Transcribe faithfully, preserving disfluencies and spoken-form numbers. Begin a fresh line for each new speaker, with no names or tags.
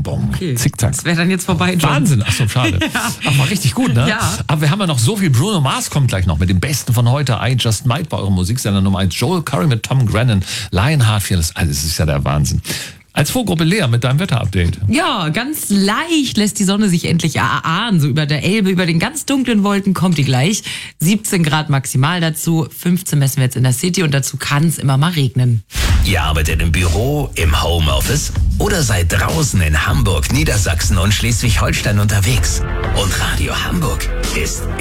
Werbung.
Okay.
Zickzack.
Das wäre dann jetzt vorbei, John.
Wahnsinn, ach so, schade. Ja. Aber war richtig gut, ne?
Ja.
Aber wir haben ja noch so viel. Bruno Mars kommt gleich noch mit dem Besten von heute. I Just Might bei eurem Musiksender Nummer eins. Joel Curry mit Tom Grennan, Lionheart Fearless. Also, das ist ja der Wahnsinn. Als Vorgruppe Lea mit deinem Wetterupdate.
Ja, ganz leicht lässt die Sonne sich endlich erahnen. So über der Elbe, über den ganz dunklen Wolken kommt die gleich. siebzehn Grad maximal dazu, fünfzehn messen wir jetzt in der City und dazu kann es immer mal regnen.
Ihr arbeitet im Büro, im Homeoffice oder seid draußen in Hamburg, Niedersachsen und Schleswig-Holstein unterwegs. Und Radio Hamburg ist